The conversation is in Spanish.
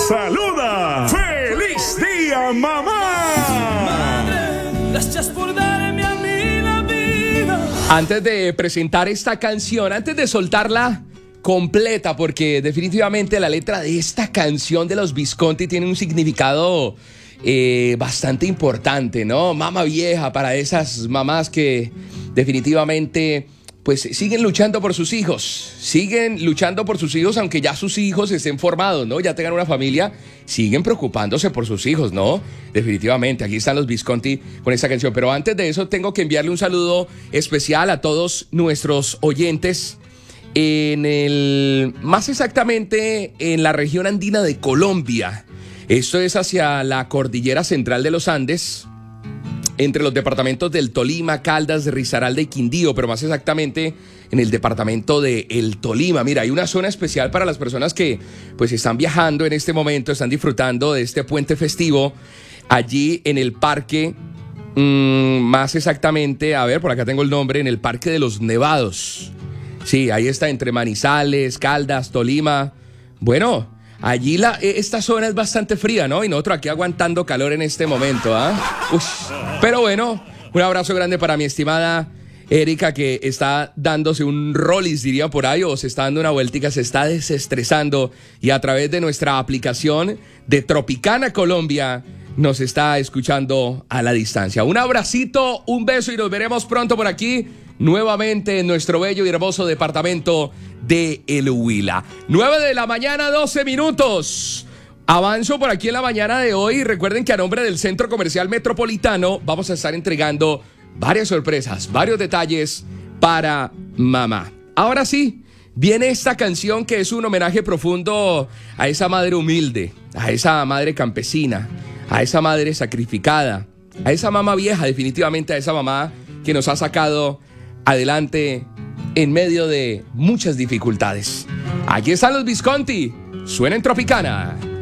saluda. ¡Feliz día, mamá! Madre, gracias por darme a mí la vida. Antes de presentar esta canción, antes de soltarla completa, porque definitivamente la letra de esta canción de los Visconti tiene un significado bastante importante, ¿no? Mamá vieja, para esas mamás que definitivamente pues siguen luchando por sus hijos, aunque ya sus hijos estén formados, ¿no? Ya tengan una familia, siguen preocupándose por sus hijos, ¿no? Definitivamente, aquí están los Visconti con esta canción. Pero antes de eso tengo que enviarle un saludo especial a todos nuestros oyentes más exactamente en la región andina de Colombia. Esto es hacia la cordillera central de los Andes, entre los departamentos del Tolima, Caldas, Risaralda y Quindío, pero más exactamente en el departamento de El Tolima. Mira, hay una zona especial para las personas que pues están viajando en este momento, están disfrutando de este puente festivo, allí en el parque, más exactamente, a ver, por acá tengo el nombre, en el Parque de los Nevados. Sí, ahí está, entre Manizales, Caldas, Tolima. Bueno, allí esta zona es bastante fría, ¿no? Y nosotros aquí aguantando calor en este momento, ¿ah? Pero bueno, un abrazo grande para mi estimada Erika, que está dándose un rollis, diría por ahí, o se está dando una vueltica, se está desestresando, y a través de nuestra aplicación de Tropicana Colombia nos está escuchando a la distancia. Un abracito, un beso y nos veremos pronto por aquí nuevamente en nuestro bello y hermoso departamento de El Huila. 9 de la mañana, 12 minutos. Avanzo por aquí en la mañana de hoy. Recuerden que a nombre del Centro Comercial Metropolitano vamos a estar entregando varias sorpresas, varios detalles para mamá. Ahora sí, viene esta canción que es un homenaje profundo a esa madre humilde, a esa madre campesina, a esa madre sacrificada, a esa mamá vieja, definitivamente a esa mamá que nos ha sacado adelante en medio de muchas dificultades. Aquí están los Visconti, suena en Tropicana.